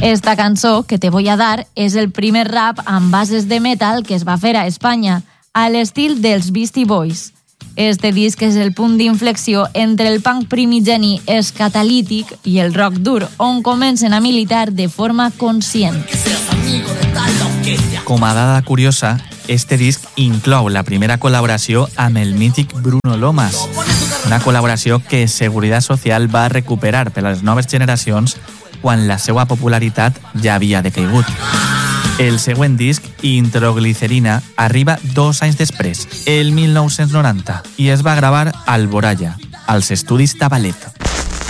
Esta cançó, que te voy a dar, és el primer rap amb bases de metal que es va fer a Espanya, a l'estil dels Beastie Boys. Este disc és el punt d'inflexió entre el punk primigeni escatalític i el rock dur, on comencen a militar de forma conscient. Com a dada curiosa, este disc inclou la primera col·laboració amb el mític Bruno Lomas, una col·laboració que Seguridad Social va recuperar per a les noves generacions quan la seva popularitat ja havia decaigut. El següent disc, Introglicerina, arriba 2 anys després, el 1990, i es va gravar al Alboraya, als estudis Tabalet.